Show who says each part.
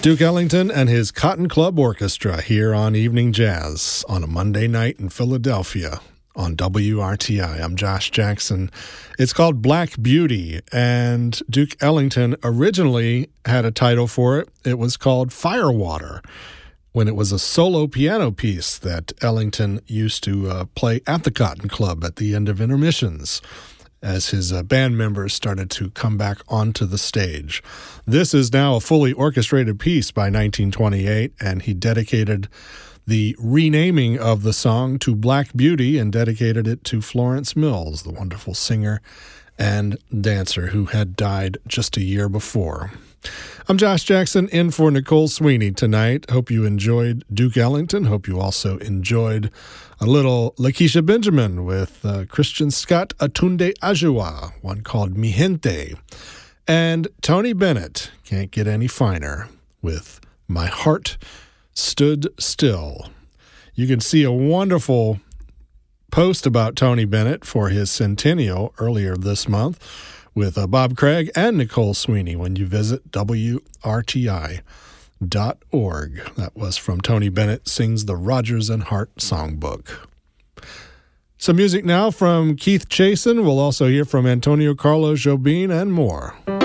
Speaker 1: Duke Ellington and his Cotton Club Orchestra here on Evening Jazz on a Monday night in Philadelphia on WRTI. I'm Josh Jackson. It's called Black Beauty, and Duke Ellington originally had a title for it. It was called Firewater, when it was a solo piano piece that Ellington used to play at the Cotton Club at the end of intermissions, as his band members started to come back onto the stage. This is now a fully orchestrated piece by 1928, and he dedicated the renaming of the song to Black Beauty and dedicated it to Florence Mills, the wonderful singer and dancer who had died just a year before. I'm Josh Jackson, in for Nicole Sweeney tonight. Hope you enjoyed Duke Ellington. Hope you also enjoyed a little Lakeisha Benjamin with Christian Scott Atunde Ajua, one called Mi Gente. And Tony Bennett, can't get any finer, with My Heart Stood Still. You can see a wonderful post about Tony Bennett for his centennial earlier this month with Bob Craig and Nicole Sweeney when you visit WRTI.org. That was from Tony Bennett Sings the Rodgers and Hart Songbook. Some music now from Keith Chasen. We'll also hear from Antonio Carlos Jobim and more.